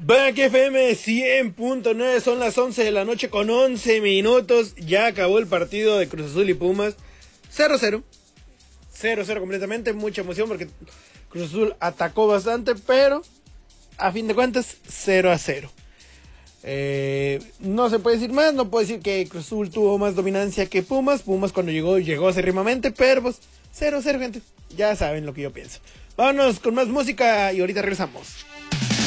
Back FM 100.9, son las 11 de la noche con 11 minutos. Ya acabó el partido de Cruz Azul y Pumas. 0-0. 0-0 completamente. Mucha emoción porque Cruz Azul atacó bastante, pero a fin de cuentas 0-0. No se puede decir más. No puedo decir que Cruz Azul tuvo más dominancia que Pumas. Pumas cuando llegó acérrimamente, pero pues 0-0, gente. Ya saben lo que yo pienso. Vámonos con más música y ahorita regresamos.